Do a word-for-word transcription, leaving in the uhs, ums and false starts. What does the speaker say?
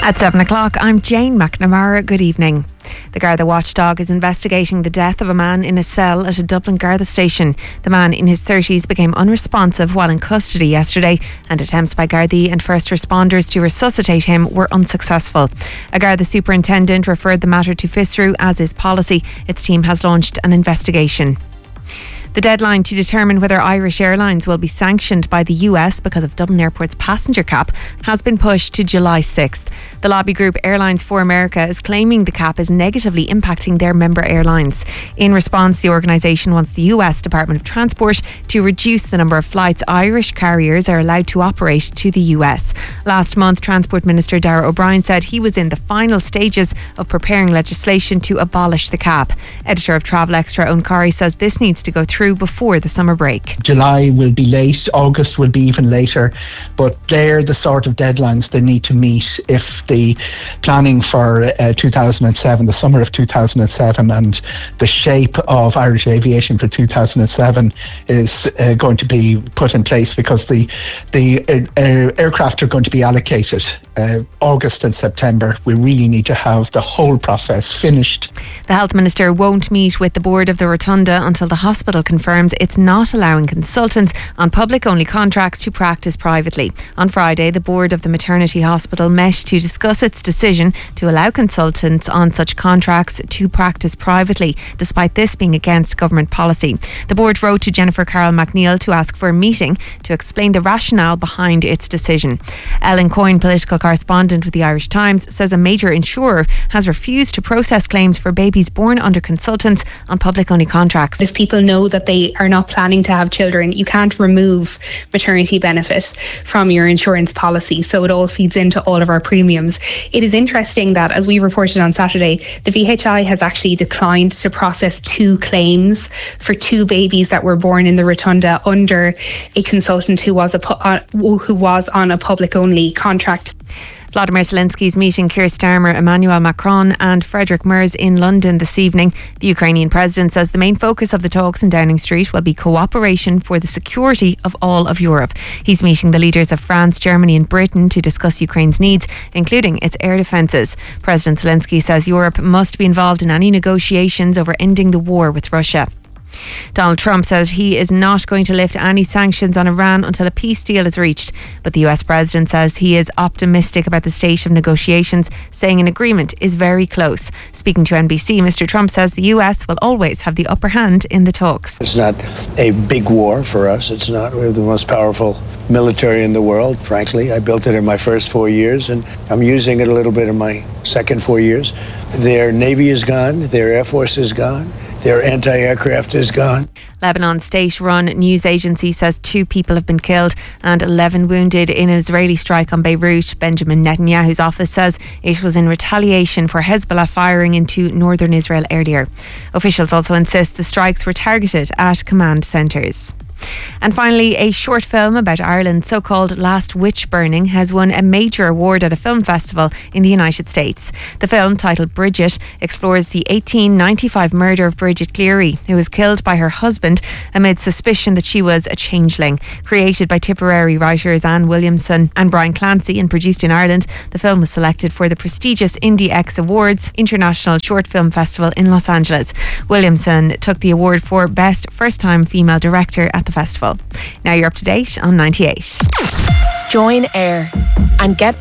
At seven o'clock, I'm Jane McNamara. Good evening. The Garda watchdog is investigating the death of a man in a cell at a Dublin Garda station. The man in his thirties became unresponsive while in custody yesterday, and attempts by Gardaí and first responders to resuscitate him were unsuccessful. A Garda superintendent referred the matter to FISRU as is policy. Its team has launched an investigation. The deadline to determine whether Irish Airlines will be sanctioned by the U S because of Dublin Airport's passenger cap has been pushed to July sixth. The lobby group Airlines for America is claiming the cap is negatively impacting their member airlines. In response, the organisation wants the U S Department of Transport to reduce the number of flights Irish carriers are allowed to operate to the U S. Last month, Transport Minister Darragh O'Brien said he was in the final stages of preparing legislation to abolish the cap. Editor of Travel Extra, Owen Corrie, says this needs to go through before the summer break. July will be late, August will be even later, but they're the sort of deadlines they need to meet if the planning for uh, two thousand seven, the summer of two thousand seven, and the shape of Irish aviation for two thousand seven is uh, going to be put in place, because the the uh, uh, aircraft are going to be allocated uh, August and September. We really need to have the whole process finished. The Health Minister won't meet with the board of the Rotunda until the hospital confirms it's not allowing consultants on public-only contracts to practice privately. On Friday, the board of the maternity hospital met to discuss its decision to allow consultants on such contracts to practice privately, despite this being against government policy. The board wrote to Jennifer Carroll McNeil to ask for a meeting to explain the rationale behind its decision. Ellen Coyne, political correspondent with the Irish Times, says a major insurer has refused to process claims for babies born under consultants on public-only contracts. If people know that they are not planning to have children, you can't remove maternity benefit from your insurance policy, so it all feeds into all of our premiums. It is interesting that, as we reported on Saturday, the V H I has actually declined to process two claims for two babies that were born in the Rotunda under a consultant who was a pu- uh, who was on a public-only contract. Vladimir Zelensky's meeting Keir Starmer, Emmanuel Macron and Frederick Merz in London this evening. The Ukrainian president says the main focus of the talks in Downing Street will be cooperation for the security of all of Europe. He's meeting the leaders of France, Germany and Britain to discuss Ukraine's needs, including its air defences. President Zelensky says Europe must be involved in any negotiations over ending the war with Russia. Donald Trump said he is not going to lift any sanctions on Iran until a peace deal is reached, but the U S president says he is optimistic about the state of negotiations, saying an agreement is very close. Speaking to N B C, Mister Trump says the U S will always have the upper hand in the talks. It's not a big war for us. It's not. We have the most powerful military in the world, frankly. I built it in my first four years, and I'm using it a little bit in my second four years. Their Navy is gone. Their Air Force is gone. Their anti-aircraft is gone. Lebanon's state-run news agency says two people have been killed and eleven wounded in an Israeli strike on Beirut. Benjamin Netanyahu's office says it was in retaliation for Hezbollah firing into northern Israel earlier. Officials also insist the strikes were targeted at command centres. And finally, a short film about Ireland's so-called last witch burning has won a major award at a film festival in the United States. The film, titled Bridget, explores the eighteen ninety-five murder of Bridget Cleary, who was killed by her husband amid suspicion that she was a changeling. Created by Tipperary writers Anne Williamson and Brian Clancy and produced in Ireland, the film was selected for the prestigious Indie X Awards International Short Film Festival in Los Angeles. Williamson took the award for Best First-Time Female Director at the festival. Now you're up to date on ninety-eight. Join Air and get